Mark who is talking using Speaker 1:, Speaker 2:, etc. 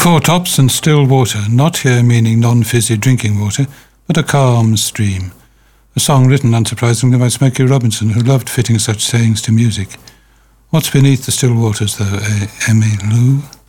Speaker 1: Four Tops and Still Water, not here meaning non-fizzy drinking water, but a calm stream. A song written, unsurprisingly, by Smokey Robinson, who loved fitting such sayings to music. What's beneath the still waters, though, Emmy Lou?